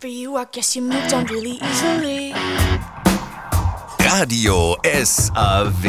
after you, I guess you moved on really easily. Radio SAW.